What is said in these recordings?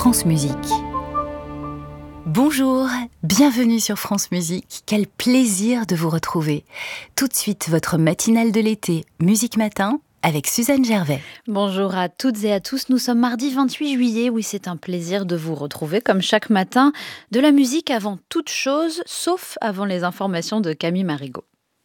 France Musique. Bonjour, bienvenue sur France Musique. Quel plaisir de vous retrouver. Tout de suite, votre matinale de l'été, Musique Matin, avec Suzanne Gervais. Bonjour à toutes et à tous, nous sommes mardi 28 juillet. Oui, c'est un plaisir de vous retrouver comme chaque matin. De la musique avant toute chose, sauf avant les informations de Camille Marigot.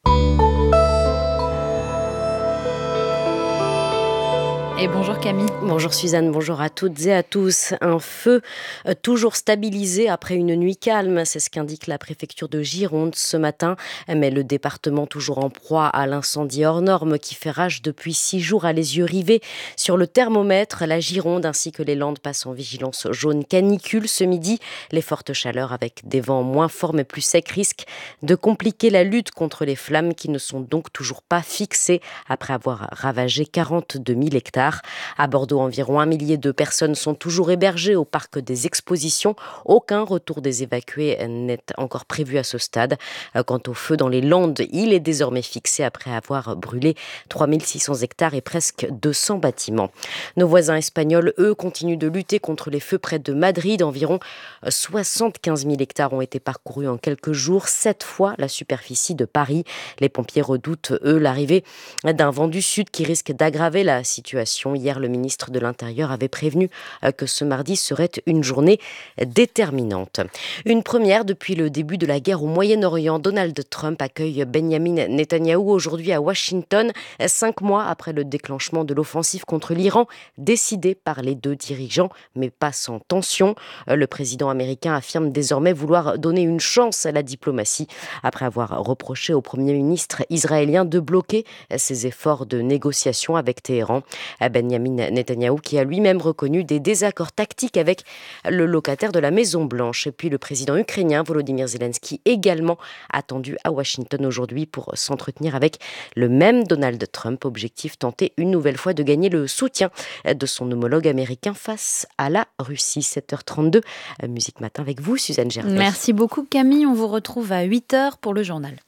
Et bonjour Camille. Bonjour Suzanne, bonjour à toutes et à tous. Un feu toujours stabilisé après une nuit calme, c'est ce qu'indique la préfecture de Gironde ce matin. Mais le département toujours en proie à l'incendie hors norme qui fait rage depuis 6 jours, a les yeux rivés sur le thermomètre. La Gironde ainsi que les Landes passent en vigilance jaune canicule ce midi. Les fortes chaleurs avec des vents moins forts mais plus secs risquent de compliquer la lutte contre les flammes qui ne sont donc toujours pas fixées après avoir ravagé 42 000 hectares. À Bordeaux, environ 1 millier de personnes sont toujours hébergées au parc des expositions. Aucun retour des évacués n'est encore prévu à ce stade. Quant au feu dans les Landes, il est désormais fixé après avoir brûlé 3 600 hectares et presque 200 bâtiments. Nos voisins espagnols, eux, continuent de lutter contre les feux près de Madrid. Environ 75 000 hectares ont été parcourus en quelques jours, 7 fois la superficie de Paris. Les pompiers redoutent, eux, l'arrivée d'un vent du sud qui risque d'aggraver la situation. Hier, le ministre de l'Intérieur avait prévenu que ce mardi serait une journée déterminante. Une première depuis le début de la guerre au Moyen-Orient. Donald Trump accueille Benyamin Netanyahou aujourd'hui à Washington, 5 mois après le déclenchement de l'offensive contre l'Iran, décidée par les deux dirigeants, mais pas sans tension. Le président américain affirme désormais vouloir donner une chance à la diplomatie, après avoir reproché au Premier ministre israélien de bloquer ses efforts de négociation avec Téhéran. Benyamin Netanyahou qui a lui-même reconnu des désaccords tactiques avec le locataire de la Maison-Blanche. Et puis le président ukrainien Volodymyr Zelensky également attendu à Washington aujourd'hui pour s'entretenir avec le même Donald Trump. Objectif, tenter une nouvelle fois de gagner le soutien de son homologue américain face à la Russie. 7h32, Musique Matin avec vous, Suzanne Gervais. Merci beaucoup Camille, on vous retrouve à 8h pour le journal.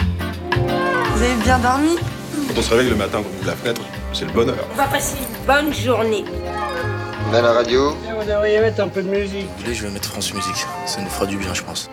Vous avez bien dormi ? Quand on se réveille le matin, qu'on ouvre la fenêtre, c'est le bonheur. On va passer une bonne journée. On a la radio. Vous devriez mettre un peu de musique. Je vais mettre France Musique, ça nous fera du bien je pense.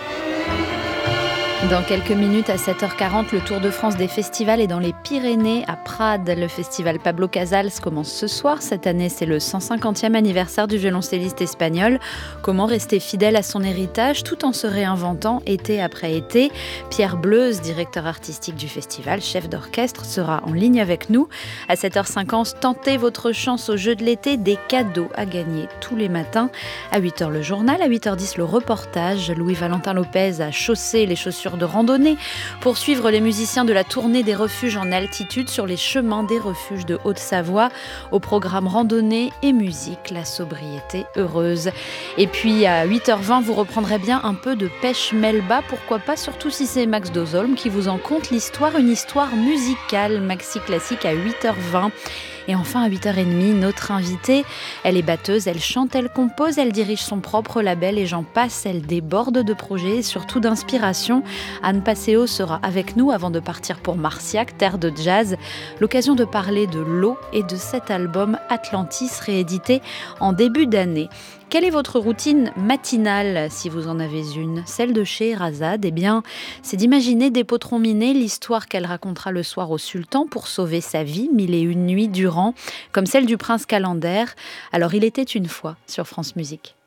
Dans quelques minutes, à 7h40, le Tour de France des festivals est dans les Pyrénées, à Prades. Le festival Pablo Casals commence ce soir. Cette année, c'est le 150e anniversaire du violoncelliste espagnol. Comment rester fidèle à son héritage tout en se réinventant été après été ? Pierre Bleuze, directeur artistique du festival, chef d'orchestre, sera en ligne avec nous. À 7h50, tentez votre chance au jeu de l'été, des cadeaux à gagner tous les matins. À 8h, le journal. À 8h10, le reportage. Louis-Valentin Lopez a chaussé les chaussures de randonnée pour suivre les musiciens de la tournée des refuges en altitude sur les chemins des refuges de Haute-Savoie. Au programme randonnée et musique, la sobriété heureuse. Et puis à 8h20, vous reprendrez bien un peu de pêche Melba, pourquoi pas, surtout si c'est Max Dozolm qui vous en conte l'histoire, une histoire musicale, maxi classique à 8h20. Et enfin, à 8h30, notre invitée, elle est batteuse, elle chante, elle compose, elle dirige son propre label et j'en passe, elle déborde de projets et surtout d'inspiration. Anne Passeo sera avec nous avant de partir pour Marciac, terre de jazz. L'occasion de parler de l'eau et de cet album Atlantis réédité en début d'année. Quelle est votre routine matinale, si vous en avez une ? Celle de Scheherazade, eh bien, c'est d'imaginer des potrons minés, l'histoire qu'elle racontera le soir au sultan pour sauver sa vie, 1001 nuits durant, comme celle du prince Calender. Alors, il était une fois sur France Musique.